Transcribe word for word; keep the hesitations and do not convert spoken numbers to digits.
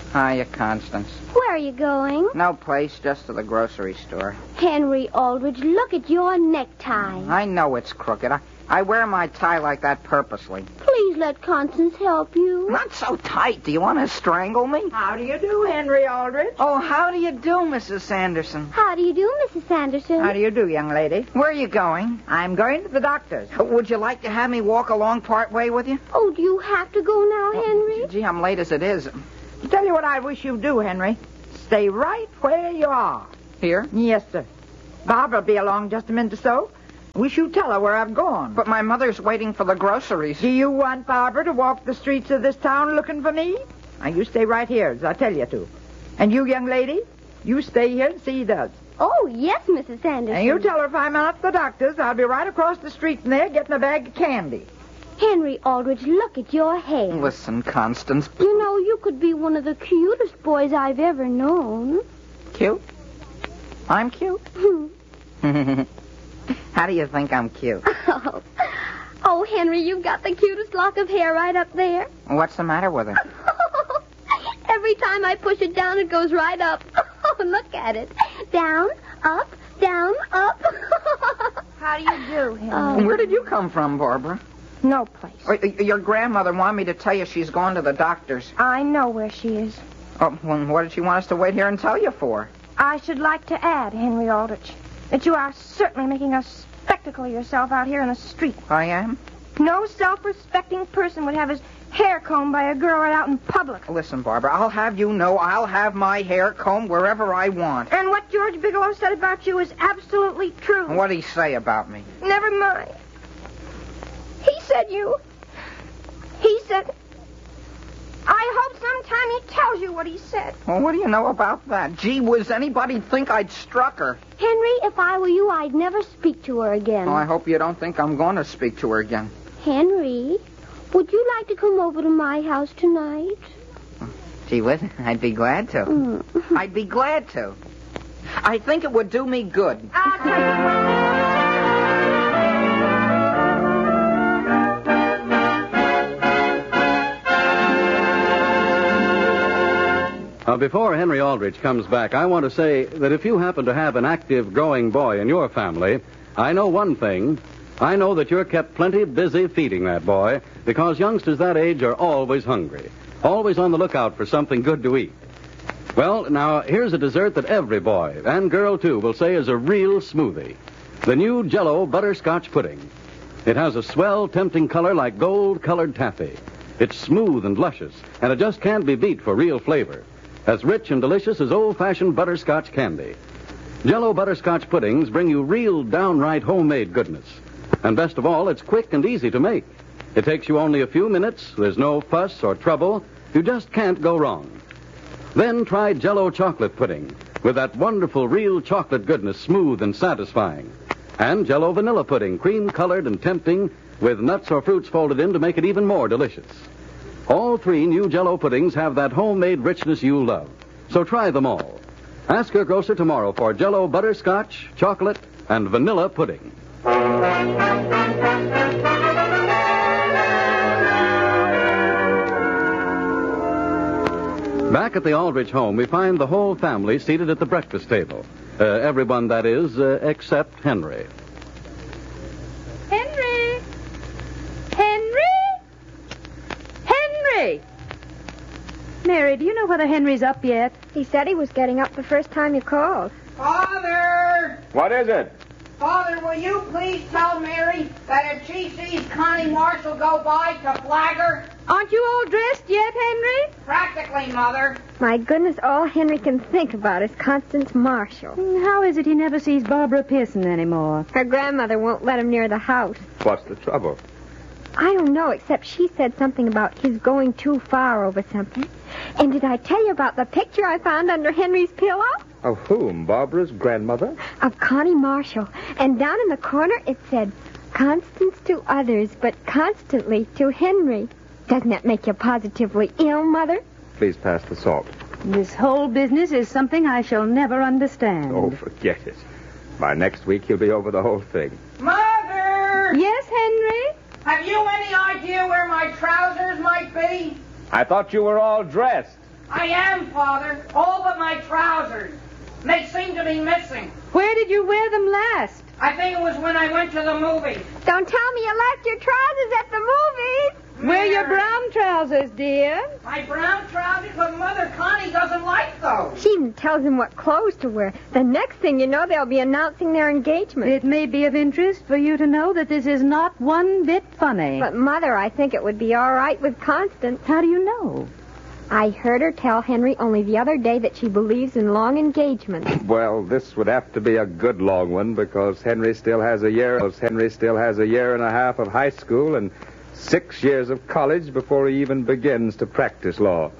Hiya, Constance. Where are you going? No place, just to the grocery store. Henry Aldrich, look at your necktie. I know it's crooked. I, I wear my tie like that purposely. Please let Constance help you. Not so tight. Do you want to strangle me? How do you do, Henry Aldrich? Oh, how do you do, Missus Sanderson? How do you do, Missus Sanderson? How do you do, young lady? Where are you going? I'm going to the doctor's. Would you like to have me walk along part way with you? Oh, do you have to go now, Henry? Gee, I'm late as it is. Tell you what I wish you'd do, Henry. Stay right where you are. Here? Yes, sir. Barbara will be along just a minute or so. Wish you'd tell her where I've gone. But my mother's waiting for the groceries. Do you want Barbara to walk the streets of this town looking for me? Now, you stay right here, as I tell you to. And you, young lady, you stay here and see he does. Oh, yes, Missus Sanderson. And you tell her if I'm out at the doctor's, I'll be right across the street from there getting a bag of candy. Henry Aldrich, look at your hair. Listen, Constance. You know, you could be one of the cutest boys I've ever known. Cute? I'm cute? How do you think I'm cute? Oh. oh, Henry, you've got the cutest lock of hair right up there. What's the matter with it? Every time I push it down, it goes right up. Oh, look at it. Down, up, down, up. How do you do, Henry? Oh. Where did you come from, Barbara? No place. Oh, your grandmother wanted me to tell you she's gone to the doctor's. I know where she is. Oh, well, what did she want us to wait here and tell you for? I should like to add, Henry Aldrich, that you are certainly making a spectacle of yourself out here in the street. I am? No self-respecting person would have his hair combed by a girl right out in public. Listen, Barbara, I'll have you know I'll have my hair combed wherever I want. And what George Bigelow said about you is absolutely true. And what'd he say about me? Never mind. He said you... He said... I hope sometime he tells you what he said. Well, what do you know about that? Gee whiz, anybody'd think I'd struck her. Henry, if I were you, I'd never speak to her again. Oh, I hope you don't think I'm going to speak to her again. Henry, would you like to come over to my house tonight? Gee whiz, I'd be glad to. Mm. I'd be glad to. I think it would do me good. I'll tell you what... Now, before Henry Aldrich comes back, I want to say that if you happen to have an active, growing boy in your family, I know one thing. I know that you're kept plenty busy feeding that boy, because youngsters that age are always hungry, always on the lookout for something good to eat. Well, now, here's a dessert that every boy, and girl too, will say is a real smoothie. The new Jell-O Butterscotch Pudding. It has a swell, tempting color like gold-colored taffy. It's smooth and luscious, and it just can't be beat for real flavor. As rich and delicious as old-fashioned butterscotch candy. Jell-O Butterscotch Puddings bring you real, downright homemade goodness. And best of all, it's quick and easy to make. It takes you only a few minutes. There's no fuss or trouble. You just can't go wrong. Then try Jell-O Chocolate Pudding, with that wonderful real chocolate goodness, smooth and satisfying. And Jell-O Vanilla Pudding, cream-colored and tempting, with nuts or fruits folded in to make it even more delicious. All three new Jell-O puddings have that homemade richness you love. So try them all. Ask your grocer tomorrow for Jell-O Butterscotch, Chocolate, and Vanilla Pudding. Back at the Aldrich home, we find the whole family seated at the breakfast table. Uh, everyone, that is, uh, except Henry. Henry! Henry! Henry! Mary, do you know whether Henry's up yet? He said he was getting up the first time you called. Father! What is it? Father, will you please tell Mary that if she sees Connie Marshall go by to flag her? Aren't you all dressed yet, Henry? Practically, Mother. My goodness, all Henry can think about is Constance Marshall. How is it he never sees Barbara Pearson anymore? Her grandmother won't let him near the house. What's the trouble? I don't know, except she said something about his going too far over something. And did I tell you about the picture I found under Henry's pillow? Of whom? Barbara's grandmother? Of Connie Marshall. And down in the corner it said, Constance to others, but constantly to Henry. Doesn't that make you positively ill, Mother? Please pass the salt. This whole business is something I shall never understand. Oh, forget it. By next week, he'll be over the whole thing. Mother! Yes, Henry? Have you any idea where my trousers might be? I thought you were all dressed. I am, Father. All but my trousers. They seem to be missing. Where did you wear them last? I think it was when I went to the movies. Don't tell me you left your trousers at the movies. Wear your Mary, brown trousers, dear. My brown trousers, but Mother Connie doesn't like those. She even tells him what clothes to wear. The next thing you know, they'll be announcing their engagement. It may be of interest for you to know that this is not one bit funny. But, Mother, I think it would be all right with Constance. How do you know? I heard her tell Henry only the other day that she believes in long engagements. Well, this would have to be a good long one because Henry still has a year. Henry still has a year and a half of high school and six years of college before he even begins to practice law.